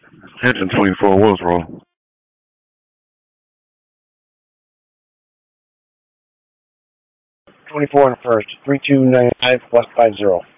Hampton 24 was roll. 24 on the first. 3295 plus 50.